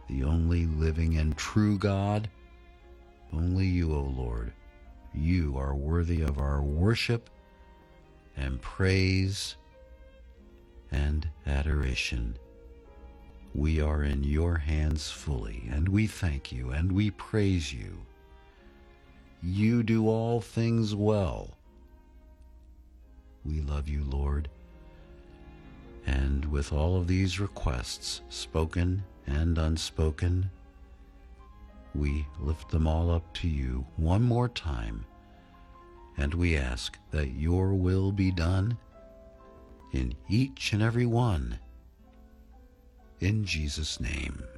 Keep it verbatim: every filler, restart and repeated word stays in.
the only living and true God. Only you, O Lord, you are worthy of our worship and praise and adoration. We are in your hands fully, and we thank you and we praise you. You do all things well. We love you, Lord. And with all of these requests, spoken and unspoken, we lift them all up to you one more time, and we ask that your will be done in each and every one. In Jesus' name.